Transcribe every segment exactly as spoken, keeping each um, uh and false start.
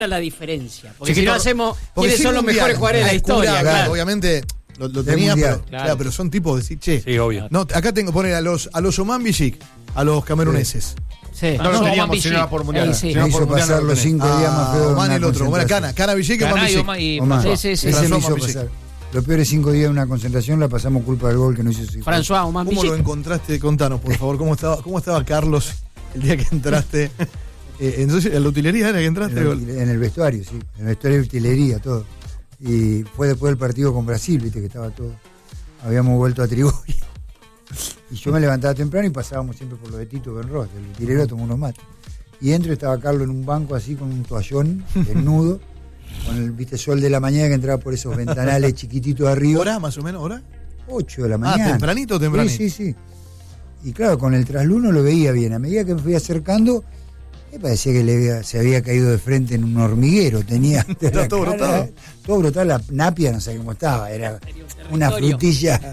la diferencia. Porque Chiquito, si no hacemos porque quiénes sí, son los mundial, mejores jugadores de la historia. claro, Claro. Obviamente lo, lo Del tenía, mundial. pero, Claro. claro, pero son tipos de decir, che. Sí, obvio. No, acá tengo poner a los a los Oman Bijik, a los cameruneses. Sí. No lo No, teníamos Oman si no era por mundial. Ahí sí. Si Me no hizo por mundial no pasar lo los tenés. cinco días más feos. Ah, de Oman una el otro, ¿cómo era? concentración. Cana, Cana Bijik y Oman Caná y Bijik. Oma- y Oman. Sí, sí, sí. Ese me François hizo Oman Bijik. pasar. Los peores cinco días de una concentración la pasamos culpa del gol que no hizo Cifrón. François Oman ¿Cómo lo Bijik. encontraste? Contanos, por favor, ¿cómo estaba, cómo estaba Carlos el día que entraste? Eh, entonces, ¿en la utilería era que entraste? En el, en el vestuario, sí. En el vestuario de utilería, todo. Y fue después del partido con Brasil, viste, que estaba todo. Habíamos vuelto a Trigoria. Y yo me levantaba temprano y pasábamos siempre por lo de Tito Benros, el utilero tomó unos mates. Y entro y estaba Carlos en un banco así con un toallón, desnudo, con el viste sol de la mañana que entraba por esos ventanales chiquititos arriba. ¿Hora, más o menos, hora? ocho de la Ah, mañana. ¿tempranito o tempranito? Sí, sí, sí. Y claro, con el trasluno lo veía bien. A medida que me fui acercando, me parecía que le había- se había caído de frente en un hormiguero. Tenía Estaba todo brotado. todo brotado, la napia, no sé cómo estaba. Era una frutilla.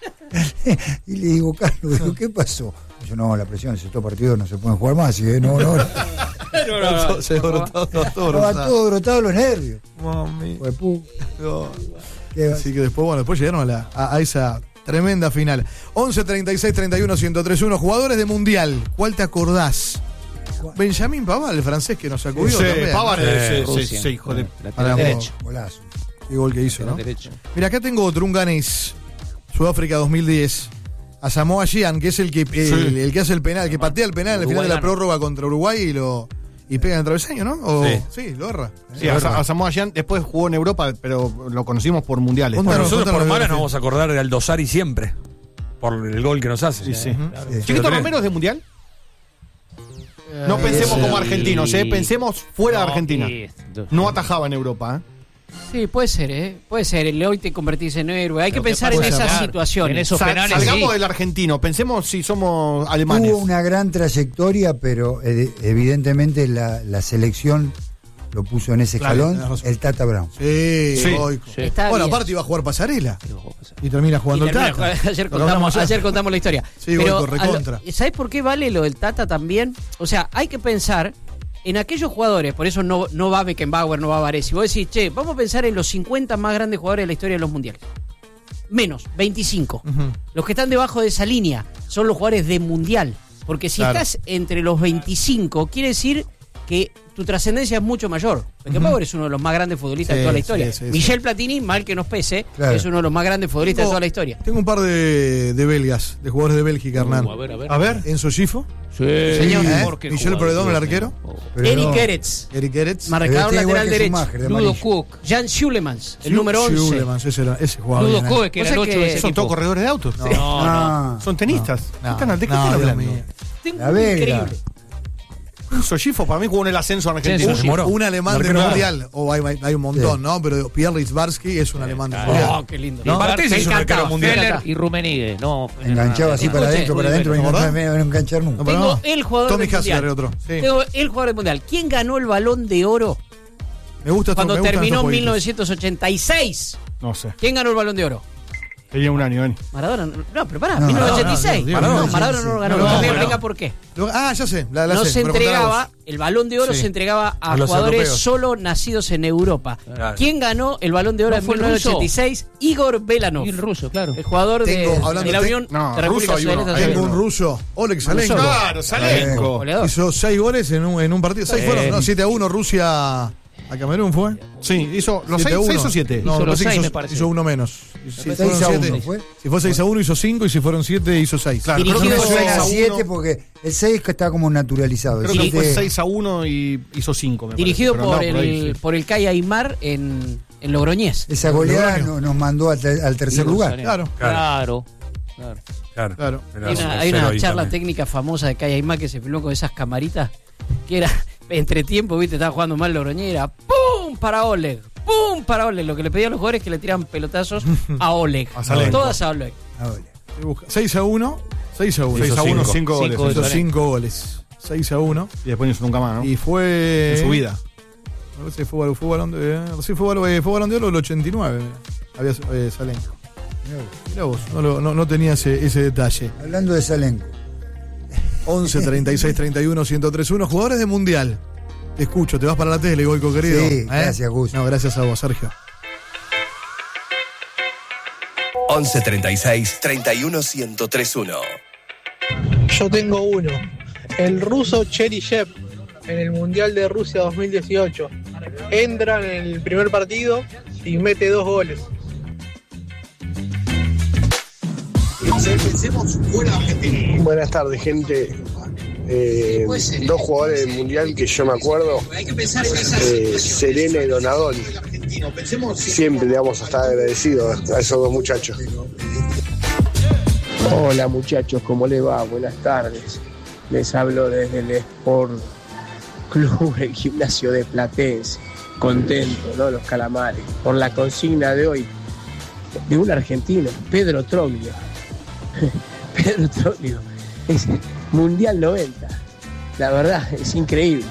Y le digo, Carlos, digo, ¿qué pasó? Yo, no, la presión, si estos partidos no se pueden jugar más. Y, no, no, no. Todo- se brotó, todo, todo Estaba brotado. todo brotado los nervios. Mami. Fue pu. No. ¿Qué va? Así que después, bueno, después llegaron a, la, a, a esa tremenda final. once, treinta y seis, treinta y uno, ciento tres uno. Jugadores de Mundial. ¿Cuál te acordás? Benjamín Pavard, el francés que nos sacudió Sí, también. Pavard, Sí, ese- ese- Rusia. ese hijo de... Para Lateral vos. derecho. Golazo. Qué gol que hizo, ¿no? Lateral derecho. Mira, acá tengo otro, un ganés. Sudáfrica dos mil diez. A Samoa Gyan, que es el que, el, el que hace el penal, el que patea el penal en el final de la Uruguayano. prórroga contra Uruguay y lo y pega en el travesaño, ¿no? O, Sí. sí, lo erra. Sí, a, a Samoa Gyan después jugó en Europa, pero lo conocimos por mundiales. Contanos, Bueno, nosotros por contanos, malas Biografía. nos vamos a acordar de Aldosari siempre. Por el gol que nos hace. Sí, sí. Sí. ¿Chiquito Pero Romero es de mundial? No pensemos sí. como argentinos, ¿eh? Pensemos fuera de No, Argentina. y- No atajaba en Europa, ¿eh? Sí, puede ser, ¿eh? Puede ser. El hoy te convertís en héroe. Hay Lo que que pensar en pasa es esas que, situaciones. en esos Sal- penales, salgamos sí. del argentino, pensemos si somos alemanes. Tuvo una gran trayectoria, pero eh, evidentemente la, la selección lo puso en ese Claro, escalón, tenés razón. el Tata Brown. Sí, Sí. Goico. Sí. Está Bueno, bien. aparte iba a jugar pasarela Pero, o sea, y termina Y jugando el termina- Tata. ayer, Lo que contamos, hablamos ayer. ayer contamos la historia. Sí, Pero Goico, a lo- recontra. ¿sabés por qué vale lo del Tata también? O sea, hay que pensar en aquellos jugadores, por eso no, no va Beckenbauer, no va Varese. Vos decís, che, vamos a pensar en los cincuenta más grandes jugadores de la historia de los mundiales. Menos, veinticinco. Ujú. Los que están debajo de esa línea son los jugadores de mundial. Porque si Claro. estás entre los veinticinco, quiere decir que tu trascendencia es mucho mayor. Beckenbauer es uno de los más grandes futbolistas Sí, de toda la historia. sí, sí, sí. Michel Platini, mal que nos pese, Claro. es uno de los más grandes futbolistas de toda la historia. Tengo un par de, de belgas, de jugadores de Bélgica, Hernán. Uh, a ver, a ver. A ver, Enzo Gifo, Sí, Señor, ¿eh? porque Michel jugador, Predom, el Dios arquero. mío. Oh. Pero Eric no, Eretz, Eric Eretz. marcador pero este igual lateral que derecho. Schumacher, de Ludo amarillo. Cook. Jan Schulemans, el número once. Schulemans, ese, era- ese jugaba Ludo bien, ¿eh? Cook, que era el O sea ocho de que- ese Son equipo. todos corredores de autos. No, no. Ah, Son tenistas. No, ¿Qué están, ¿De qué no, están Dios hablando? mío. Tengo La un Belga. increíble. Enzo Gifo para mí jugó en el ascenso argentino. Ascenso. Un, Moró. un alemán del Arquero. mundial, o hay, hay un montón, Sí. ¿no? Pero Pierre Litzbarsky es un alemán del claro. mundial. Oh, qué lindo. ¿No? Bartés Me es un arquero encantaba. mundial. Feller Feller y Rummenigge. No, Feller enganchaba así nada. para Escuche, adentro, para muy adentro, y bien. no ¿Verdad? me iba a enganchar nunca. No, pero Tengo no. el jugador Tommy del Hassler, mundial. otro. Sí. Tengo el jugador del mundial. ¿Quién ganó el Balón de Oro Me gusta esto, cuando me gustan terminó estos en mil jueguitos. novecientos ochenta y seis? No sé. ¿Quién ganó el Balón de Oro? Tenía un año, Dani. Maradona. No, pero pará, No, mil novecientos ochenta y seis. no, no, Maradona, no, Maradona sí, no lo sí. ganó. No, No, no, me no. explica por qué. Lo- Ah, ya sé, la, la No sé, se pero contala entregaba, vos. el Balón de Oro Sí. se entregaba a, A los jugadores europeos. solo nacidos en Europa. Claro. ¿Quién ganó el Balón de Oro ¿No en fue mil el novecientos ochenta y seis? Igor Belanov. Y el ruso, claro. El jugador de, Tengo, hablando de la de- Unión no, de República ruso hay uno, Socialista hay Tengo Soviética. un ruso, Oleg Salenko. Claro, Salenko. Goleador. Hizo seis goles en un, en un partido. Seis Eh, fueron, no, siete a uno Rusia a Camerún fue. Sí, hizo los siete a seis, uno. seis o siete. No, Hizo los parece que seis, hizo, me parece. hizo uno menos. Si seis fueron a siete, uno fue. si fue seis a uno hizo cinco y si fueron siete hizo seis. Claro, creo que Dirigido- fue No seis a a siete uno. porque el seis que está como naturalizado. Creo El que fue siete- seis a uno y hizo cinco. Me Dirigido parece, por, pero no, por ahí, el, sí. por el Kai Aymar en, en Logroñés. Esa goleada Logroño. no- nos mandó al, ter- al tercer Y lugar. Rusia, Claro. Claro. Claro. Claro. Claro. Era Hay un una, hay una cero ahí charla también. técnica famosa de Kai Aymar que se filmó con esas camaritas que era entre tiempo, viste, estaba jugando mal Logroñés, era ¡pum! Para Oleg, ¡pum! Para Oleg. Lo que le pedían a los jugadores es que le tiran pelotazos a Oleg. A Salenko. Todas a Oleg. Ahora. seis a uno seis a uno seis a uno, cinco. cinco goles. Cinco Hizo de cinco goles. seis a uno Y después no hizo nunca más, ¿no? Y fue. En su vida. A ver si fue, fue balón de. eh, Sí, fue, balón- eh, fue balón de oro del ochenta y nueve. Mirá. Había eh, Salenko. Mirá vos, no, lo- no, no tenía ese, ese detalle. Hablando de Salenko. once, treinta y seis, treinta y uno, ciento tres uno. Jugadores de mundial. Te escucho, te vas para la tele, Goico, querido. Sí, ¿Eh? gracias, Gus. No, gracias a vos, Sergio. once treinta y seis, treinta y uno, ciento tres uno. Yo tengo uno. El ruso Cheryshev en el Mundial de Rusia dos mil dieciocho. Entra en el primer partido y mete dos goles. Buenas tardes, gente. Eh, dos jugadores del Mundial que yo me acuerdo, eh, Serena y Donadoni. Siempre le vamos a estar agradecidos a esos dos muchachos. Hola muchachos, ¿cómo les va? Buenas tardes. Les hablo desde el Sport Club, el gimnasio de Platense. Contento, ¿no? Los calamares. Por la consigna de hoy, de un argentino, Pedro Troglio. Pedro Troglio. Es Mundial noventa. La verdad, es increíble.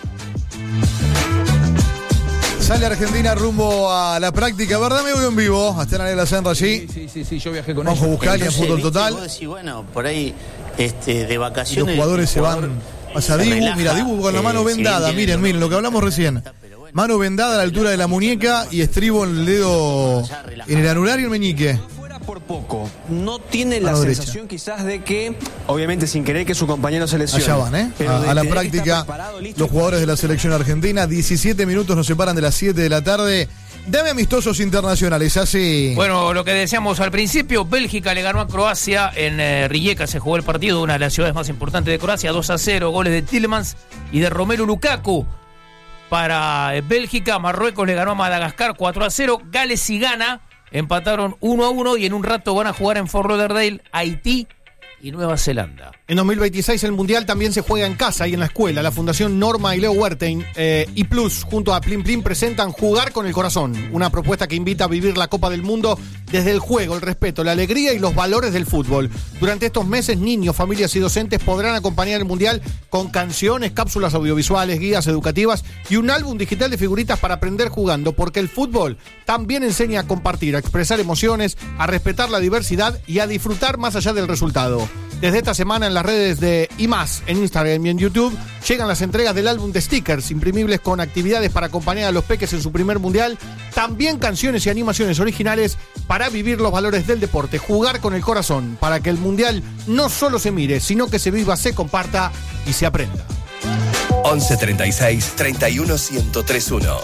Sale Argentina rumbo a la práctica, ¿verdad? Me voy en vivo. Hasta en la Senra allí. Sí, sí, sí, yo viajé con Vamos a buscar en fútbol total. Vos decís, bueno, por ahí, este, de vacaciones. Los jugadores se van. Pasa Dibu, relaja, mira, Dibu con la mano eh, vendada. si bien Miren, miren, lo que hablamos recién. Mano vendada a la altura de la muñeca y estribo en el dedo, en el anular y el meñique. Por poco. No tiene la Mano sensación derecha. quizás de que, obviamente sin querer que su compañero se lesione. Allá van, ¿eh? pero A, de a la tener que estar práctica, preparado, listo. los jugadores de la selección argentina. diecisiete minutos nos separan de las siete de la tarde. Dame amistosos internacionales, así. Bueno, lo que decíamos al principio, Bélgica le ganó a Croacia en eh, Rijeka, se jugó el partido, una de las ciudades más importantes de Croacia, dos a cero, goles de Tielemans y de Romelu Lukaku. Para eh, Bélgica, Marruecos le ganó a Madagascar cuatro a cero, Gales y Ghana empataron uno a uno y en un rato van a jugar en Fort Lauderdale, Haití y Nueva Zelanda. En dos mil veintiséis el Mundial también se juega en casa y en la escuela. La Fundación Norma y Leo Wertheim eh, y Plus junto a Plim Plim presentan Jugar con el Corazón, una propuesta que invita a vivir la Copa del Mundo desde el juego, el respeto, la alegría y los valores del fútbol. Durante estos meses, niños, familias y docentes podrán acompañar el Mundial con canciones, cápsulas audiovisuales, guías educativas y un álbum digital de figuritas para aprender jugando, porque el fútbol también enseña a compartir, a expresar emociones, a respetar la diversidad y a disfrutar más allá del resultado. Desde esta semana en las redes de I Más, en Instagram y en YouTube, llegan las entregas del álbum de stickers imprimibles con actividades para acompañar a los peques en su primer mundial, también canciones y animaciones originales para vivir los valores del deporte, jugar con el corazón, para que el mundial no solo se mire, sino que se viva, se comparta y se aprenda. once treinta y seis, treinta y uno, ciento tres uno.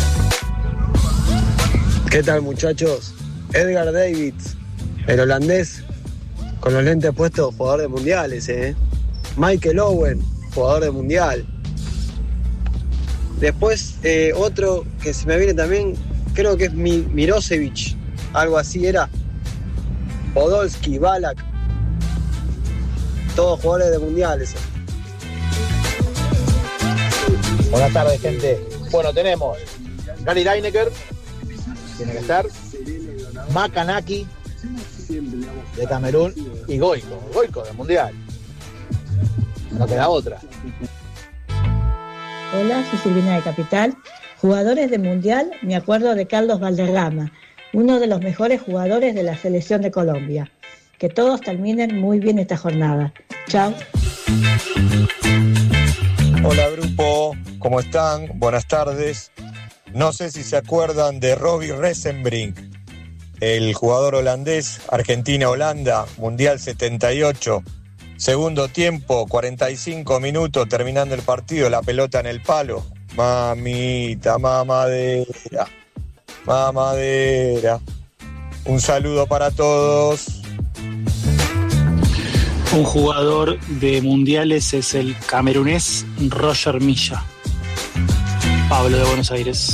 ¿Qué tal muchachos? Edgar Davids, el holandés, con los lentes puestos, jugador de mundiales, ¿eh? Michael Owen, jugador de mundial. Después, eh, otro que se me viene también, creo que es Mi- Mirosevic, algo así era. Podolski, Balak. Todos jugadores de mundiales. Buenas tardes, gente. Bueno, tenemos Gary Lineker, tiene que estar, Makanaki, de Camerún, y Goico, Goico del Mundial. No queda otra. Hola, soy Silvina de Capital. Jugadores de Mundial, me acuerdo de Carlos Valderrama, uno de los mejores jugadores de la selección de Colombia. Que todos terminen muy bien esta jornada. Chao. Hola grupo, ¿cómo están? Buenas tardes. No sé si se acuerdan de Robbie Resenbrink, el jugador holandés, Argentina-Holanda, Mundial setenta y ocho. Segundo tiempo, cuarenta y cinco minutos, terminando el partido, la pelota en el palo. Mamita, mamadera, mamadera. Un saludo para todos. Un jugador de mundiales es el camerunés Roger Milla. Pablo de Buenos Aires.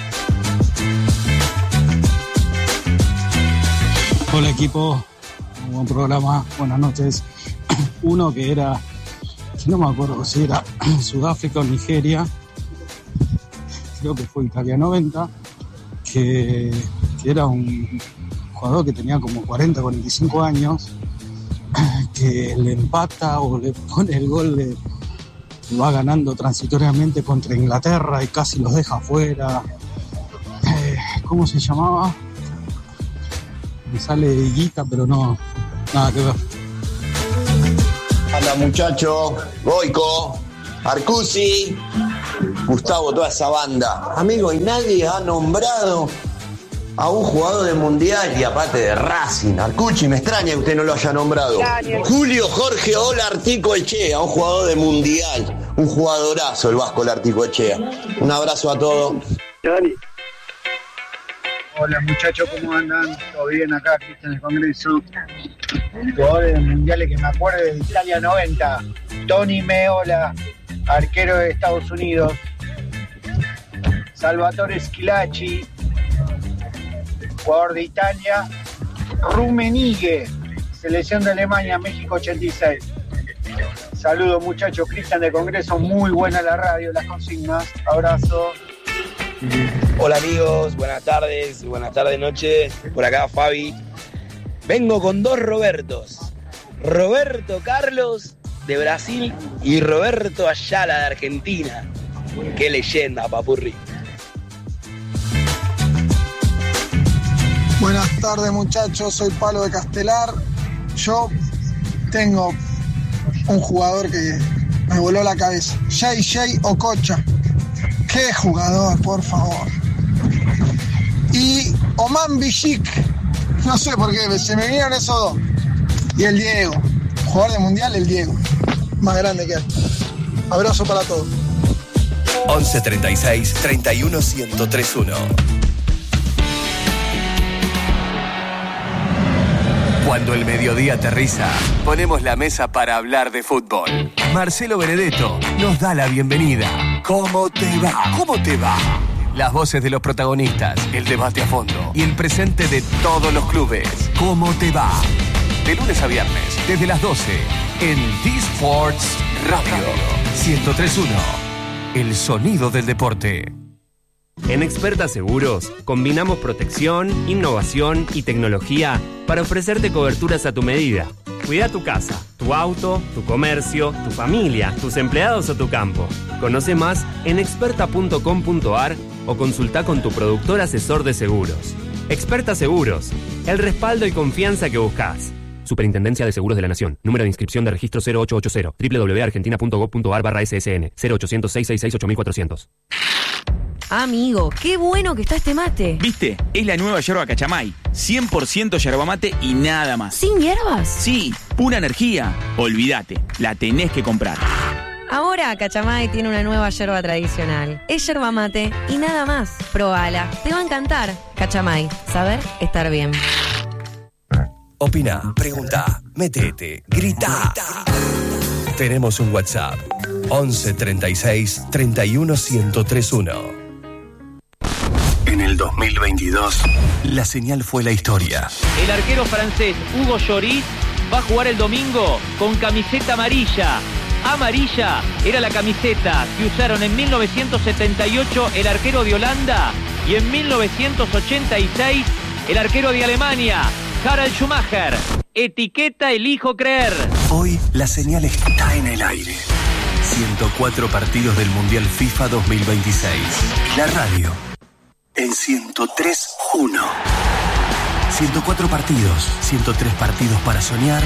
Hola equipo, buen programa, buenas noches. Uno que era, que no me acuerdo si era Sudáfrica o Nigeria, creo que fue Italia noventa, que, que era un jugador que tenía como cuarenta, cuarenta y cinco años, que le empata o le pone el gol, de, va ganando transitoriamente contra Inglaterra y casi los deja fuera. Eh, ¿Cómo se llamaba? Me sale Higuita, pero no, nada que ver. Anda muchacho, Goico, Arcusi, Gustavo, toda esa banda. Amigo, y nadie ha nombrado a un jugador del Mundial y aparte de Racing. Arcucci, me extraña que usted no lo haya nombrado. Julio Jorge Olarticoechea, un jugador de Mundial. Un jugadorazo el Vasco Olarticoechea. Un abrazo a todos. Dani. Hola muchachos, ¿cómo andan? ¿Todo bien acá? Cristian del Congreso. Jugadores mundiales que me acuerdo de Italia noventa. Tony Meola, arquero de Estados Unidos. Salvatore Schilacci, jugador de Italia. Rummenigge, selección de Alemania, México ochenta y seis. Saludos muchachos, Cristian de Congreso, muy buena la radio, las consignas. Abrazo. Hola amigos, buenas tardes, buenas tardes, noche. Por acá Fabi. Vengo con dos Robertos. Roberto Carlos de Brasil y Roberto Ayala de Argentina. Qué leyenda, papurri. Buenas tardes muchachos, soy Pablo de Castelar. Yo tengo un jugador que me voló la cabeza. J J Okocha. Qué jugador, por favor. Y Oman Bijik. No sé por qué, se me vinieron esos dos. Y el Diego. Jugador de mundial, el Diego. Más grande que él. Abrazo para todos. once treinta y seis, treinta y uno, ciento tres uno. Cuando el mediodía aterriza, ponemos la mesa para hablar de fútbol. Marcelo Benedetto nos da la bienvenida. ¿Cómo te va? ¿Cómo te va? Las voces de los protagonistas, el debate a fondo y el presente de todos los clubes. ¿Cómo te va? De lunes a viernes, desde las doce, en D-Sports Radio ciento tres punto uno. El sonido del deporte. En Experta Seguros, combinamos protección, innovación y tecnología para ofrecerte coberturas a tu medida. Cuida tu casa, tu auto, tu comercio, tu familia, tus empleados o tu campo. Conoce más en experta punto com punto a r o consulta con tu productor asesor de seguros. Experta Seguros, el respaldo y confianza que buscas. Superintendencia de Seguros de la Nación. Número de inscripción de registro cero ocho ocho cero. doble u doble u doble u punto argentina punto gob punto a r barra S S N. cero ochocientos, seiscientos sesenta y seis, ocho mil cuatrocientos. Amigo, qué bueno que está este mate. ¿Viste? Es la nueva yerba Cachamay. cien por ciento yerba mate y nada más. ¿Sin hierbas? Sí, pura energía. Olvídate, la tenés que comprar. Ahora Cachamay tiene una nueva yerba tradicional. Es yerba mate y nada más. Probala, te va a encantar. Cachamay, saber estar bien. Opina, pregunta, metete, grita. Tenemos un WhatsApp. once treinta y seis, treinta y uno, ciento tres uno. En el dos mil veintidós, la señal fue la historia. El arquero francés Hugo Lloris va a jugar el domingo con camiseta amarilla. Amarilla era la camiseta que usaron en mil novecientos setenta y ocho el arquero de Holanda y en mil novecientos ochenta y seis el arquero de Alemania, Harald Schumacher. Etiqueta elijo creer. Hoy la señal está en el aire. ciento cuatro partidos del Mundial FIFA dos mil veintiséis. La radio en ciento tres punto uno. ciento cuatro partidos, ciento tres partidos para soñar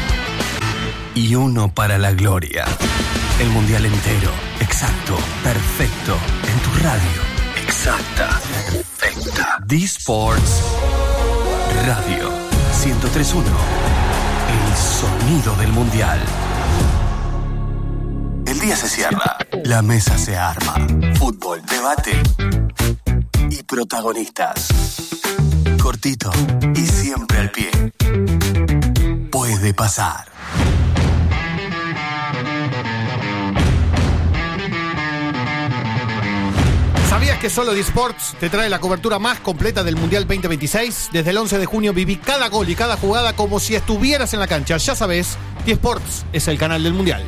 y uno para la gloria. El Mundial entero, exacto, perfecto, en tu radio. Exacta, perfecta. D-Sports Radio ciento tres punto uno. El sonido del Mundial. El día se cierra, la mesa se arma. Fútbol, debate y protagonistas. Cortito y siempre al pie. Puede pasar. ¿Sabías que solo D-Sports te trae la cobertura más completa del Mundial veinte veintiséis? Desde el once de junio viví cada gol y cada jugada como si estuvieras en la cancha. Ya sabes, D-Sports es el canal del Mundial.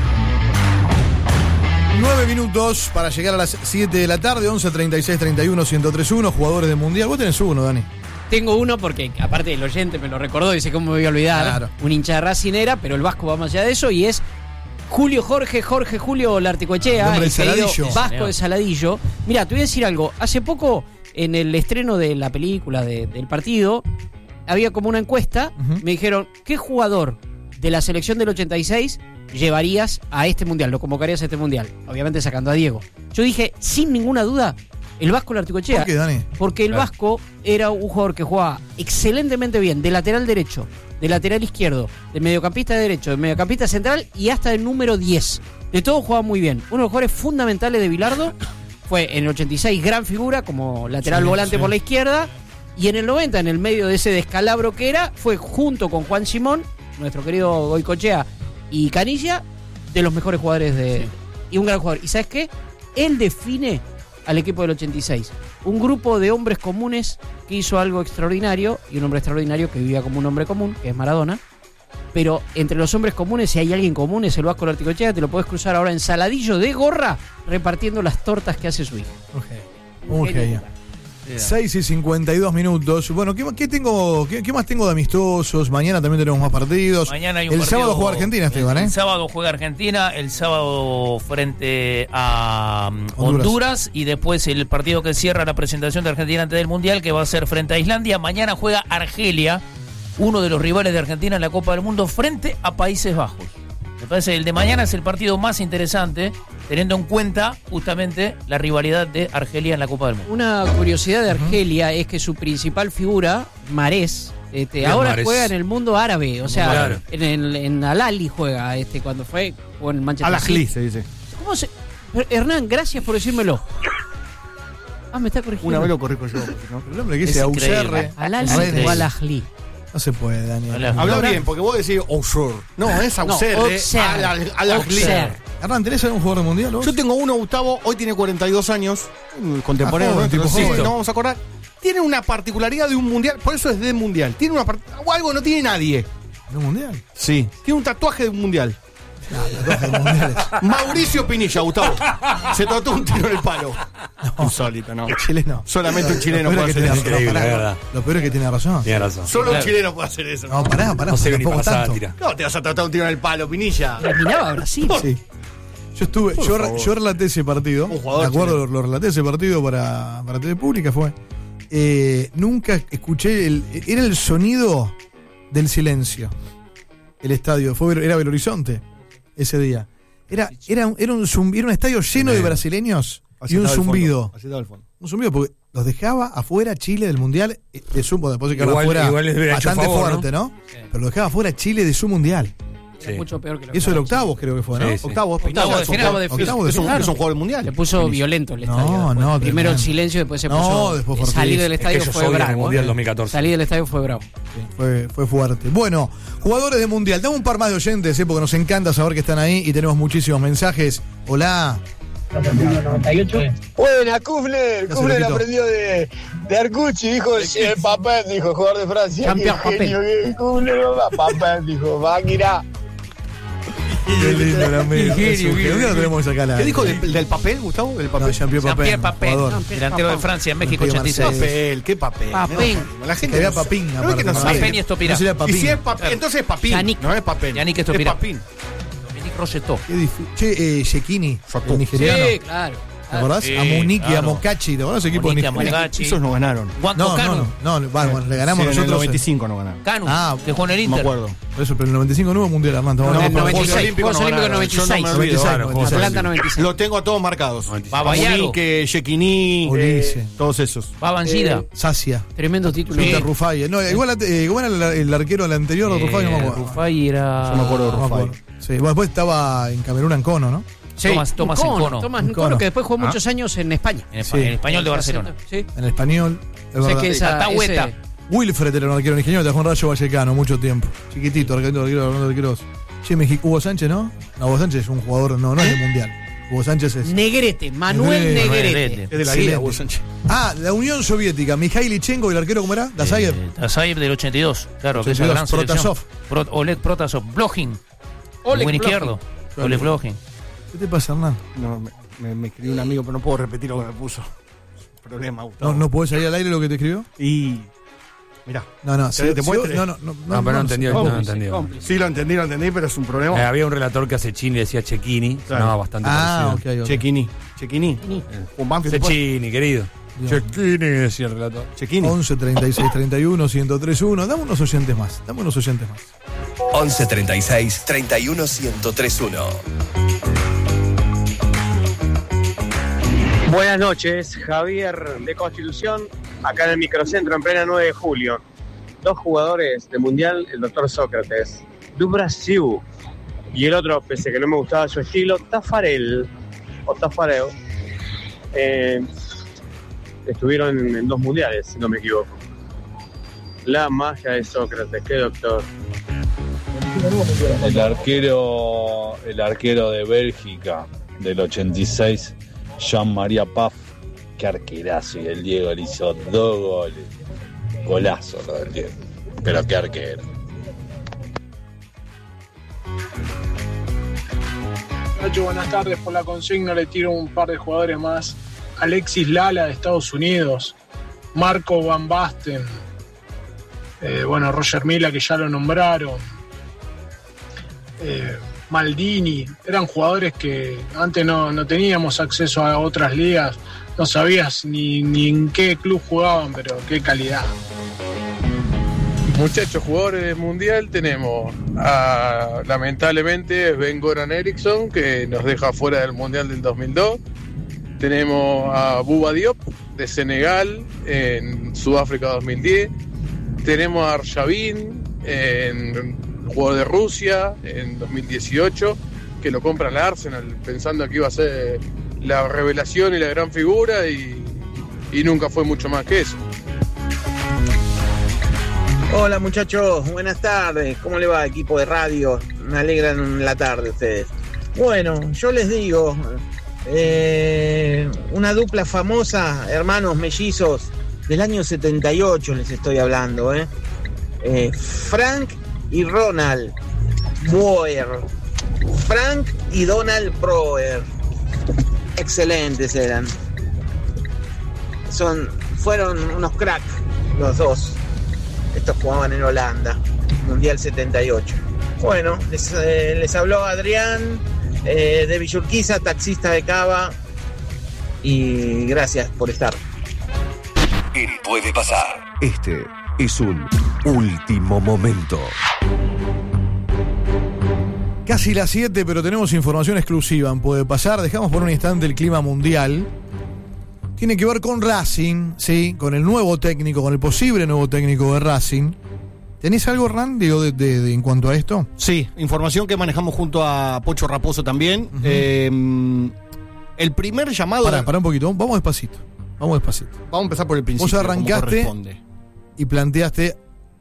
Nueve minutos para llegar a las siete de la tarde, once treinta y seis, treinta y uno, ciento tres punto uno, jugadores del Mundial. Vos tenés uno, Dani. Tengo uno porque, aparte el oyente me lo recordó, dice, ¿cómo me voy a olvidar? Claro. Un hincha de Racing era, pero el Vasco va más allá de eso y es Julio Jorge, Jorge Julio Olarticoechea, el, el querido Vasco de Saladillo. Mira, te voy a decir algo. Hace poco, en el estreno de la película de, del partido, había como una encuesta. Uh-huh. Me dijeron, ¿qué jugador de la selección del ochenta y seis llevarías a este mundial, lo convocarías a este mundial? Obviamente sacando a Diego. Yo dije, sin ninguna duda, el Vasco Larticochea. ¿Por qué, Dani? Porque el Vasco era un jugador que jugaba excelentemente bien, de lateral derecho, de lateral izquierdo, de mediocampista derecho, de mediocampista central y hasta de número diez. De todo jugaba muy bien. Uno de los jugadores fundamentales de Bilardo. Fue en el ochenta y seis gran figura como lateral Sí, volante sí. por la izquierda. Y en el noventa, en el medio de ese descalabro que era, fue junto con Juan Simón, nuestro querido Goicochea y Canilla, de los mejores jugadores de... Sí. Y un gran jugador. ¿Y sabes qué? Él define al equipo del ochenta y seis. Un grupo de hombres comunes que hizo algo extraordinario, y un hombre extraordinario que vivía como un hombre común, que es Maradona. Pero entre los hombres comunes, si hay alguien común, es el Vasco Larticochea. Te lo puedes cruzar ahora en Saladillo de gorra, repartiendo las tortas que hace su hijo. Un genio. seis y cincuenta y dos minutos. Bueno, ¿qué, qué tengo, qué, qué más tengo de amistosos? Mañana también tenemos más partidos. Mañana hay un el partido, sábado juega Argentina, Esteban, ¿eh? El sábado juega Argentina, el sábado frente a um, Honduras. Honduras. Y después el partido que cierra la presentación de Argentina antes del Mundial, que va a ser frente a Islandia. Mañana juega Argelia, uno de los rivales de Argentina en la Copa del Mundo, frente a Países Bajos. Me parece que el de mañana es el partido más interesante, teniendo en cuenta justamente la rivalidad de Argelia en la Copa del Mundo. Una curiosidad de Argelia es que su principal figura, Marés, este, ahora Marés. juega en el mundo árabe. O sea, Claro. en, el, en Al-Ahly juega, este, cuando fue jugó en el Manchester Al-Ahly City. se dice. ¿Cómo se...? Hernán, gracias por decírmelo. Ah, me está corrigiendo. Una vez lo corrijo yo. ¿no? El hombre que Es dice increíble. Ausarre. Al-Ahly o Al-Ahly. No se puede, Daniel. Habla bien, porque vos decís Ausur. No, es Auxerre. No, Auxerre. Al-Ahly. Hernán, ¿tenés algún jugador mundial vos? Yo tengo uno, Gustavo, hoy tiene cuarenta y dos años, un contemporáneo, Ah, joven, nuestro, tipo sí, joven. no vamos a acordar. Tiene una particularidad de un mundial, por eso es de mundial. Tiene una part- o algo que no tiene nadie. ¿De un mundial? Sí. Tiene un tatuaje de un mundial. Mauricio Pinilla, Gustavo. Se tatuó un tiro en el palo. Insólito, ¿no? Chileno. Solamente un chileno Lo puede peor es hacer que eso. tiene- No, pará, pará. pará. Lo peor es que tiene razón. Tiene razón. Solo Claro. un chileno puede hacer eso. No, pará, pará. No sé qué ni tampoco pasaba, tanto. tira. ¿Cómo te vas a tatuar un tiro en el palo, Pinilla? Terminaba Brasil. Sí. Yo estuve, Por yo, favor. yo relaté ese partido. Un jugador Me acuerdo, chileno. lo, lo relaté ese partido para, para T V Pública, fue. Eh, nunca escuché el. Era el sonido del silencio. El estadio. Fue, era Belo Horizonte ese día. Era, era, un- era, un, zumbi- era un estadio lleno de brasileños Así y un estaba el zumbido. fondo, Así estaba el fondo. Un zumbido porque los dejaba afuera Chile del mundial eh, de su. Después de que Igual- afuera igual les hubiera hecho bastante favor, fuerte, ¿no? Pero lo dejaba afuera Chile de su mundial. Era Sí. mucho peor que lo Eso era octavos, creo que fue, ¿no? Sí, sí. Octavo, Octavo de final. octavo de Es un- es un jugador mundial. Le puso violento el estadio. No, después. no, Primero el tremendo. silencio, después se No, puso. después salir fortísimo. del Es estadio que ellos fue odian el bravo. Mundial ¿eh? dos mil catorce. Salir del estadio fue bravo. Fue, fue fuerte. Bueno, jugadores de mundial. Dame un par más de oyentes, ¿eh? Porque nos encanta saber que están ahí y tenemos muchísimos mensajes. Hola. Buena, Kufner. Ya se Kufner lo quitó. aprendió de, de Arcucci, dijo el Papel, dijo jugador de Francia. Champion Qué genio, qué Kufner, Papel, dijo, Máquina. Qué lindo la mesa. Qué Es un genio, genio. ¿Por qué no tenemos acá la? ¿Qué dijo del, del papel, Gustavo? Del No, papel. Jean-Pierre Papin. Jean-Pierre Papin, jugador. delantero de Francia en México Jean-Pierre ochenta y seis. Marcel. Papel, qué papel. Papel. No, la gente Que había no sabe. Papín, No es aparte, que no ¿no? sabe. Papin y Estopirá. No sería Y Papín. si es papel, entonces es papín. Yannick. No es papel. Yannick es Estopirá. papín. Dominique Rosetó. Qué difícil. Che, eh, Shekini, Sotó. el nigeriano. Sí, claro. ¿Te acordás? Sí, a Munich y a claro. Mokachi. ¿Te acordás ese equipo de Monique, Nigeria? Amogachi. Esos no ganaron. Juan No, Canu. no, no, no, va, bueno, le ganamos Sí, en el nosotros. noventa y cinco no ganaron. Canu, Ah, que jugó en el No me Inter. acuerdo. Por eso, pero en el noventa y cinco no hubo mundial, Armando. No, en el Vamos a noventa y jugar. seis, Juegos Olímpicos noventa y seis. Yo no me olvido. noventa y seis, Claro, Juegos Atlanta noventa y seis. Lo tengo a todos marcados. Babayago. Monique, Shekini, Ulises. eh, todos esos. Babangida. Sacia. Tremendo título. Peter Rufai. No, igual, eh, ¿cómo era el, el arquero del anterior de Rufai? No me acuerdo. Rufai era. Yo me acuerdo de No me Rufai. acuerdo. Sí, bueno, después estaba en Camerún Ancono, ¿no? Sí, Tomás- Tomás Nkono, Nkono. Tomás Nkono. Nkono, que después jugó Ah. muchos años en España. En, Sí. en español de Barcelona. Sí. En español. Es Sé verdad. que esa, Atahueta. ese- Wilfred era un arquero ingeniero, trabajó en Rayo Vallecano mucho tiempo. Chiquitito, arquero, arquero, arquero, arqueros. Che, México, Hugo Sánchez, ¿no? No, Hugo Sánchez es un jugador, no, no es de mundial. Hugo Sánchez es. Negrete, Manuel Negrete. Negrete. Es de la Excelente. guía, Hugo Sánchez. Ah, la Unión Soviética, Mikhail Lichenko, el arquero, ¿cómo era? Dazayev. Eh, Dazayev del ochenta y dos. Claro, que es ochenta y la dos, gran selección. Protasov. Pro- Oleg Protasov. Blochin. Oleg Buen Blochin. izquierdo. Claro. Oleg Blochin. ¿Qué te pasa, Hernán? No, me, me, me escribió un amigo, pero no puedo repetir lo que me puso. Problema, Gustavo. ¿No, ¿No puedes salir al aire lo que te escribió? Y. Mirá. No, no, ¿Te- si- te si- muestre? no, no, no, No, pero no entendió, no Cómplice, entendió. cómplice. Sí, lo entendí, lo entendí, pero es un problema. Eh, había un relator que hace Chini y decía Chekini. Claro. Sonaba bastante Ah, ok, parecido. ok. Chequini. Chequini. Un Banfield. Chekini, querido. Bien. Chekini, decía el relator. Chequini. once, treinta y seis, treinta y uno, ciento tres punto uno. Dame unos oyentes más. Dame unos oyentes más. once treinta y seis, treinta y uno, ciento tres uno. Buenas noches, Javier de Constitución, acá en el microcentro en plena nueve de julio. Dos jugadores del Mundial, el doctor Sócrates, do Brasil, y el otro, pese a que no me gustaba su estilo, Tafarel, o Tafarel, eh, estuvieron en, en dos mundiales, si no me equivoco. La magia de Sócrates, qué doctor. El arquero, el arquero de Bélgica del ochenta y seis, Jean-Marie Paf, qué arquerazo, y el Diego le hizo dos goles. Golazo lo del Diego, pero qué arquero. Nacho, buenas tardes. Por la consigna le tiro un par de jugadores más. Alexis Lala de Estados Unidos, Marco Van Basten, eh, bueno, Roger Milla, que ya lo nombraron, eh, Maldini. Eran jugadores que antes no, no teníamos acceso a otras ligas, no sabías ni, ni en qué club jugaban, pero qué calidad. Muchachos, jugadores del Mundial tenemos a, lamentablemente, Sven-Göran Eriksson, que nos deja fuera del Mundial del dos mil dos. Tenemos a Bouba Diop de Senegal en Sudáfrica dos mil diez. Tenemos a Arshavin, en, jugador de Rusia, en dos mil dieciocho, que lo compra la Arsenal pensando que iba a ser la revelación y la gran figura, y, y nunca fue mucho más que eso. Hola muchachos, buenas tardes. ¿Cómo le va, equipo de radio? Me alegran la tarde ustedes. Bueno, yo les digo, eh, una dupla famosa, hermanos mellizos, del año setenta y ocho les estoy hablando, ¿eh? Eh, Frank y Ronald Boer. Frank y Donald Broer. Excelentes eran. Son, fueron unos cracks los dos. Estos jugaban en Holanda, Mundial setenta y ocho. Bueno, les, eh, les habló Adrián eh, de Villurquiza, taxista de Cava, y gracias por estar. El puede pasar. Este es un último momento. Casi las siete, pero tenemos información exclusiva en Puede Pasar. Dejamos por un instante el clima mundial. Tiene que ver con Racing, sí, con el nuevo técnico, con el posible nuevo técnico de Racing. ¿Tenés algo, Hernán, digo, de, de, de, en cuanto a esto? Sí, información que manejamos junto a Pocho Raposo también. Uh-huh. eh, el primer llamado... Pará, pará un poquito, vamos despacito. Vamos despacito. Vamos a empezar por el principio. Vos arrancaste y planteaste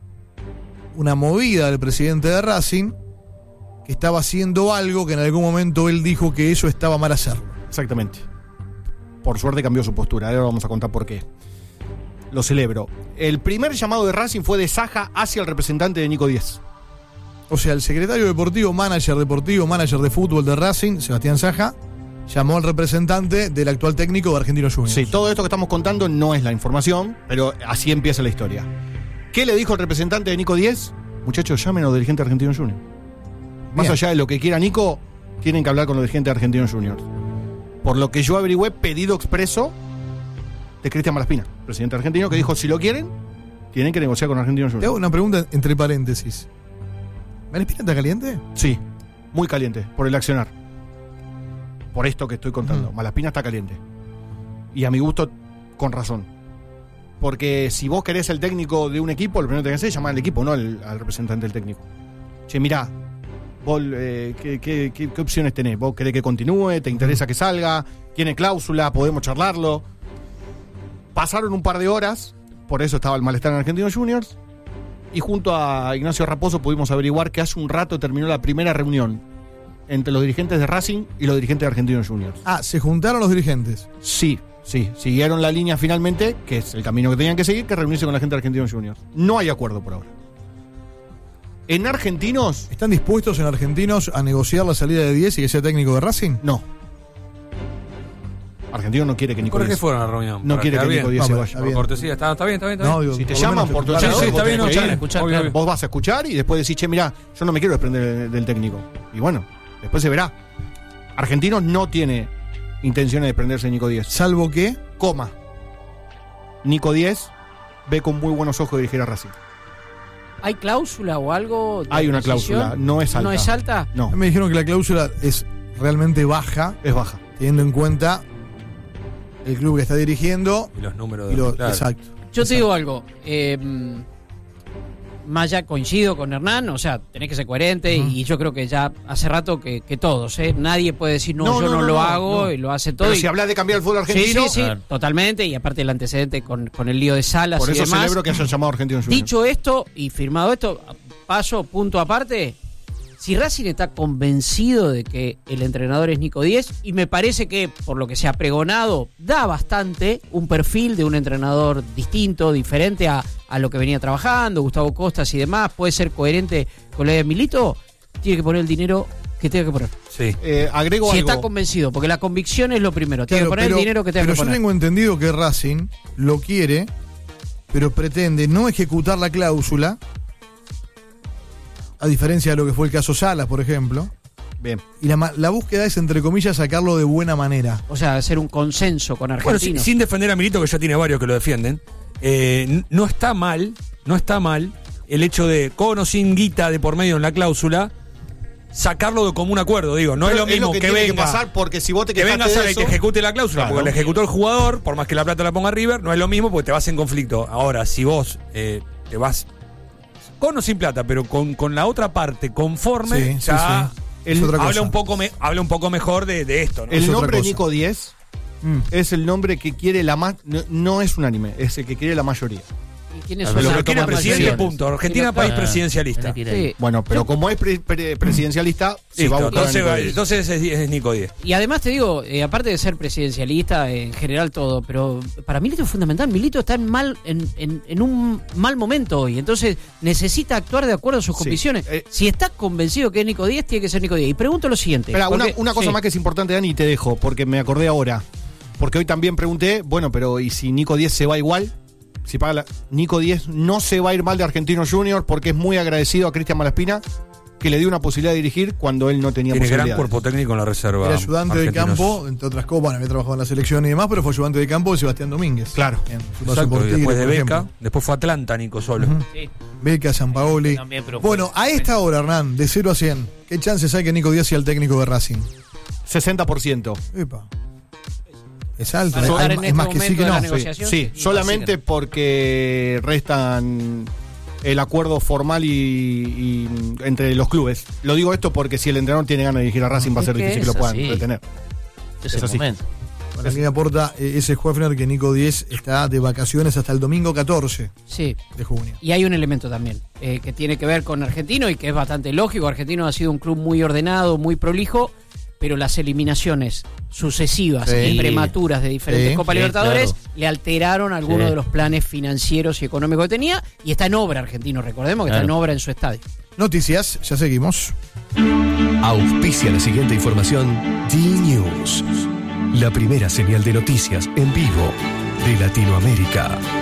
una movida del presidente de Racing, que estaba haciendo algo que en algún momento él dijo que eso estaba mal hacerlo. Exactamente. Por suerte cambió su postura, ahora vamos a contar por qué. Lo celebro. El primer llamado de Racing fue de Saja hacia el representante de Nico Díez. O sea, el secretario deportivo, manager deportivo, manager de fútbol de Racing, Sebastián Saja, llamó al representante del actual técnico de Argentinos Juniors. Sí, todo esto que estamos contando no es la información, pero así empieza la historia. ¿Qué le dijo el representante de Nico Díez? Muchachos, llamen a los dirigentes de Argentinos Juniors. Más Bien. allá de lo que quiera Nico, tienen que hablar con los dirigentes de Argentinos Juniors. Por lo que yo averigüé, pedido expreso de Cristian Malaspina, presidente argentino, que dijo, si lo quieren, tienen que negociar con Argentinos Juniors. Te hago una pregunta entre paréntesis. ¿Malaspina está caliente? Sí, muy caliente, por el accionar. Por esto que estoy contando. Uh-huh. Malaspina está caliente. Y a mi gusto, con razón. Porque si vos querés el técnico de un equipo, lo primero que tenés que hacer es llamar al equipo, no al, al representante del técnico. Che, mirá, vos, eh, ¿qué, qué, qué, ¿qué opciones tenés? ¿Vos querés que continúe? ¿Te interesa que salga? ¿Tiene cláusula? ¿Podemos charlarlo? Pasaron un par de horas, por eso estaba el malestar en Argentinos Juniors, y junto a Ignacio Raposo pudimos averiguar que hace un rato terminó la primera reunión entre los dirigentes de Racing y los dirigentes de Argentinos Juniors. Ah, ¿se juntaron los dirigentes? Sí, sí, siguieron la línea finalmente, que es el camino que tenían que seguir, que reunirse con la gente de Argentinos Juniors. No hay acuerdo por ahora. En Argentinos... ¿Están dispuestos en Argentinos a negociar la salida de Díez y que sea técnico de Racing? No. Argentino no quiere que Nico ¿Por qué Díez... fueron a la reunión? No quiere que Nico Díez se vaya. Por cortesía, está, está bien, está bien. Está bien. No, digo, si te llaman por tu Sí, sí, está bien, no, escuchar, escuchar, obvio, claro. Vos vas a escuchar y después decís, che, mirá, yo no me quiero desprender del, del técnico. Y bueno, después se verá. Argentinos no tiene intenciones de desprenderse de Nico Díez. Salvo que... Coma. Nico Díez ve con muy buenos ojos dirigir a Racing. ¿Hay cláusula o algo? de Hay una rescisión? cláusula, no es alta. ¿No es alta? No. Me dijeron que la cláusula es realmente baja. Es baja. Teniendo en cuenta el club que está dirigiendo. Y los números y de. lo- claro. Exacto. Yo te digo algo. Eh, más allá coincido con Hernán, o sea, tenés que ser coherente Ujú. y yo creo que ya hace rato que, que todos, ¿eh? Nadie puede decir, no, No, yo no, no, no, lo no, hago no. y lo hace todo. Pero y- si hablas de cambiar el fútbol Sí, argentino, sí, sí, Claro. totalmente. Y aparte el antecedente con, con el lío de Salas por y eso demás. celebro que hayan llamado a Argentino Juniors. Dicho esto y firmado esto, paso, punto aparte. Si Racing está convencido de que el entrenador es Nico Díez, y me parece que, por lo que se ha pregonado, da bastante un perfil de un entrenador distinto, diferente a, a lo que venía trabajando, Gustavo Costas y demás, puede ser coherente con la de Milito, tiene que poner el dinero que tenga que poner. Sí. Eh, agrego Si algo. está convencido, porque la convicción es lo primero, tiene Claro, que poner pero, el dinero que tenga pero que yo poner. tengo entendido que Racing lo quiere, pero pretende no ejecutar la cláusula, a diferencia de lo que fue el caso Salas, por ejemplo. Bien. Y la, ma- la búsqueda es, entre comillas, sacarlo de buena manera. O sea, hacer un consenso con Bueno, argentinos. sin, sin defender a Milito, que ya tiene varios que lo defienden, eh, n- no está mal, no está mal el hecho de, con o sin guita de por medio en la cláusula, sacarlo de común acuerdo, digo, no Pero es lo mismo que, tiene venga, que pasar, porque si vos te que quejaste venga de Sala y eso, te ejecute la cláusula, Claro. porque la ejecutó el jugador, por más que la plata la ponga River, no es lo mismo porque te vas en conflicto. Ahora, si vos eh, te vas con o sin plata, pero con, con la otra parte conforme, Sí, sí, ya sí. Es otra habla cosa. un poco me- habla un poco mejor de, de esto, ¿no? el es otra nombre cosa. Nico Díez Mm. es el nombre que quiere la más. No, no es unánime, es el que quiere la mayoría. ¿Y quiénes Lo son que las quiere tomas presidente, mayores? punto. Argentina, Sí, país claro. presidencialista. Sí. Bueno, pero como es pre- pre- presidencialista, se va a Listo, buscar a entonces, Nico va- Díez. entonces es, es Nico Díez. Y además te digo, eh, aparte de ser presidencialista, eh, en general todo, pero para Milito es fundamental. Milito está en mal en, en, en un mal momento hoy, entonces necesita actuar de acuerdo a sus Sí. convicciones. Eh, si está convencido que es Nico Díez, tiene que ser Nico Díez. Y pregunto lo siguiente. Espera, una, porque- una cosa sí. más que es importante, Dani, y te dejo, porque me acordé ahora. Porque hoy también pregunté, bueno, pero ¿y si Nico Díez se va igual? Si paga la... Nico Díez no se va a ir mal de Argentinos Juniors porque es muy agradecido a Cristian Malaspina, que le dio una posibilidad de dirigir cuando él no tenía Tiene gran posibilidad. cuerpo técnico en la reserva. Era ayudante de Argentinos. campo, entre otras cosas, bueno, había trabajado en la selección y demás, pero fue ayudante de campo de Sebastián Domínguez. Claro. En su paso Exacto, por y Tigre, después de por Beca, ejemplo. después fue Atlanta, Nico solo. Ujú. Sí. Beca, Sampaoli. También, pero fue- Bueno, a esta hora, Hernán, de cero a cien, ¿qué chances hay que Nico Díaz sea el técnico de Racing? sesenta por ciento. Epa. Es alto, Para hay- estar hay- en es este más que sí momento que de la no. Sí, negociación. sí, Y solamente así porque restan el acuerdo formal y, y entre los clubes. Lo digo esto porque si el entrenador tiene ganas de dirigir a Racing va a Es ser que difícil que es lo puedan así. retener. Es Es el así. momento. Bueno, aquí me aporta eh, ese Huefner que Nico Díez está de vacaciones hasta el domingo catorce Sí. de junio. Y hay un elemento también eh, que tiene que ver con Argentino y que es bastante lógico. Argentino ha sido un club muy ordenado, muy prolijo, pero las eliminaciones sucesivas Sí. y prematuras de diferentes Sí, Copas sí, Libertadores claro. le alteraron algunos Sí. de los planes financieros y económicos que tenía y está en obra Argentino, recordemos que está en Claro. obra en su estadio. Noticias, ya seguimos. Auspicia la siguiente información T-News, la primera señal de noticias en vivo de Latinoamérica.